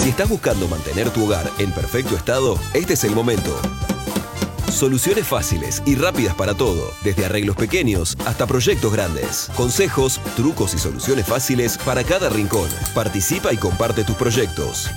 Si estás buscando mantener tu hogar en perfecto estado, este es el momento. Soluciones fáciles y rápidas para todo, desde arreglos pequeños hasta proyectos grandes. Consejos, trucos y soluciones fáciles para cada rincón. Participa y comparte tus proyectos.